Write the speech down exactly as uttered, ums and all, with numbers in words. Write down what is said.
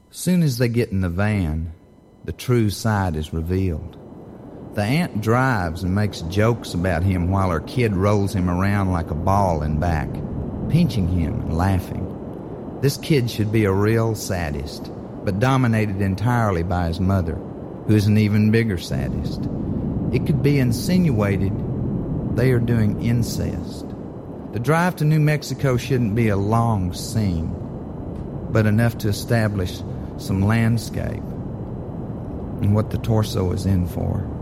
Soon as they get in the van, the true side is revealed. The aunt drives and makes jokes about him while her kid rolls him around like a ball in back, pinching him and laughing. This kid should be a real sadist, but dominated entirely by his mother, who is an even bigger sadist. It could be insinuated they are doing incest. The drive to New Mexico shouldn't be a long scene, but enough to establish some landscape and what the torso is in for.